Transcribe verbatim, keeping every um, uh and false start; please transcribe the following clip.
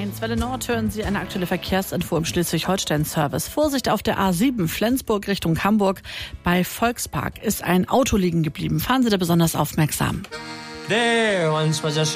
eins Welle Nord hören Sie eine aktuelle Verkehrsinfo im Schleswig-Holstein-Service. Vorsicht auf der A sieben Flensburg Richtung Hamburg. Bei Volkspark ist ein Auto liegen geblieben. Fahren Sie da besonders aufmerksam. There once was a